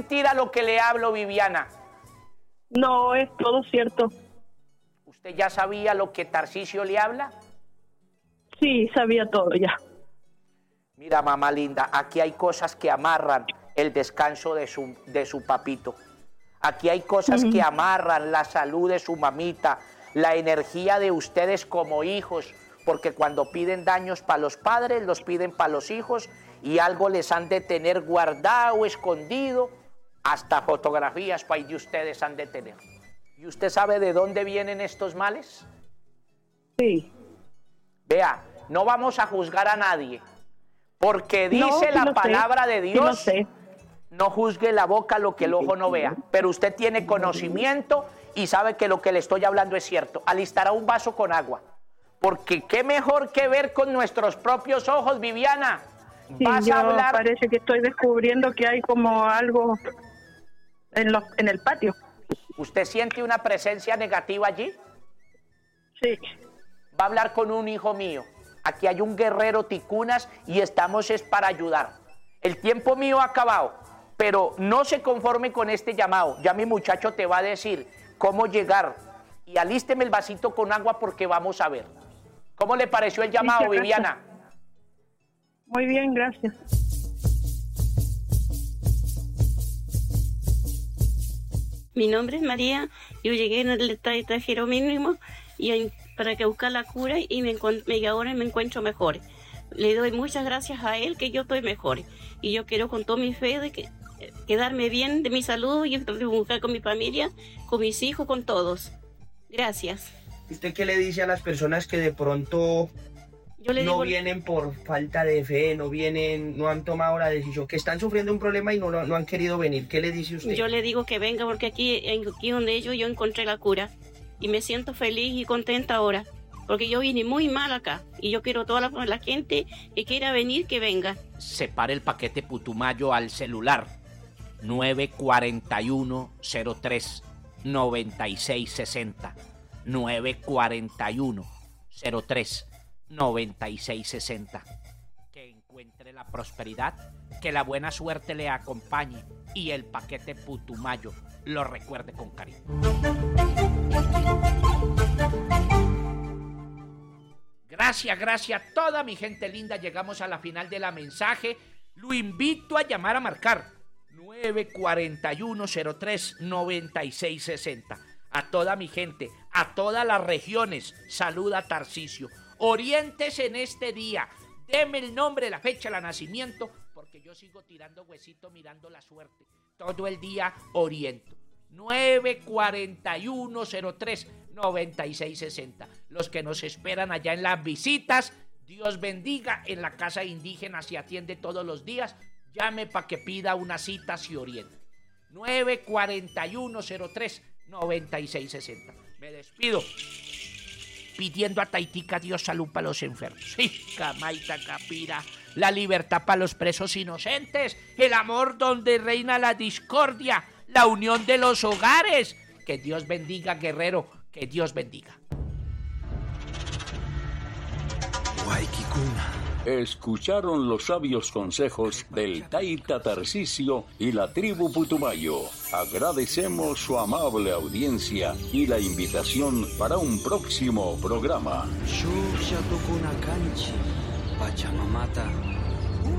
mentira lo que le hablo, Viviana? No, es todo cierto. ¿Usted ya sabía lo que Tarcisio le habla? Sí, sabía todo ya. Mira, mamá linda, aquí hay cosas que amarran el descanso de su papito. Aquí hay cosas que amarran la salud de su mamita, la energía de ustedes como hijos, porque cuando piden daños para los padres, los piden para los hijos y algo les han de tener guardado, escondido, hasta fotografías para ahí de ustedes han de tener. ¿Y usted sabe de dónde vienen estos males? Sí. Vea, no vamos a juzgar a nadie, porque dice la palabra de Dios, sí, sé. No juzgue la boca lo que el ojo no vea, pero usted tiene conocimiento y sabe que lo que le estoy hablando es cierto. Alistará un vaso con agua, porque qué mejor que ver con nuestros propios ojos, Viviana. Sí, Vas a hablar... parece que estoy descubriendo que hay como algo en el patio. ¿Usted siente una presencia negativa allí? Sí. Va a hablar con un hijo mío. Aquí hay un guerrero ticunas y estamos es para ayudar. El tiempo mío ha acabado, pero no se conforme con este llamado. Ya mi muchacho te va a decir cómo llegar. Y alísteme el vasito con agua porque vamos a ver. ¿Cómo le pareció el llamado, sí, Viviana? Muy bien, gracias. Mi nombre es María, yo llegué en el extranjero mínimo y para que buscar la cura y ahora me encuentro mejor. Le doy muchas gracias a él que yo estoy mejor y yo quiero con toda mi fe de quedarme bien de mi salud y buscar con mi familia, con mis hijos, con todos. Gracias. ¿Usted qué le dice a las personas que de pronto no vienen por falta de fe, no han tomado la decisión, que están sufriendo un problema y no han querido venir? ¿Qué le dice usted? Yo le digo que venga porque aquí donde yo encontré la cura y me siento feliz y contenta ahora, porque yo vine muy mal acá y yo quiero toda la gente que quiera venir que venga. Separe el paquete Putumayo al celular 94103 9660 94103 9660. Que encuentre la prosperidad, que la buena suerte le acompañe y el paquete Putumayo lo recuerde con cariño. Gracias a toda mi gente linda. Llegamos a la final de la mensaje. Lo invito a llamar a marcar 941039660. A toda mi gente, a todas las regiones, saluda Tarcisio. Oriéntese en este día. Deme el nombre, la fecha, el nacimiento, porque yo sigo tirando huesito mirando la suerte. Todo el día oriento. 941039660. Los que nos esperan allá en las visitas, Dios bendiga. En la casa indígena se atiende todos los días. Llame para que pida una cita, se oriente. 941039660. Me despido pidiendo a Taitica Dios salud para los enfermos. Sí, Camaita Capira, la libertad para los presos inocentes, el amor donde reina la discordia, la unión de los hogares. Que Dios bendiga, guerrero, que Dios bendiga. Guayquicuna. Escucharon los sabios consejos del Taita Tarcisio y la tribu Putumayo. Agradecemos su amable audiencia y la invitación para un próximo programa. Pachamamata.